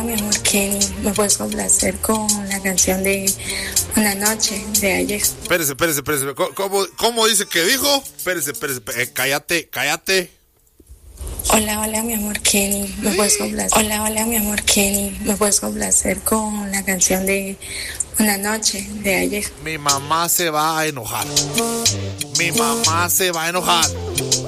mi amor Kenny. ¿Me puedes complacer con la canción de Una noche de ayer? Espérese. ¿Cómo dice que dijo? Espérese. Cállate. Hola, mi amor Kenny. ¿Me puedes complacer? Hola, mi amor Kenny. ¿Me puedes complacer con la canción de Una noche de ayer? Mi mamá se va a enojar.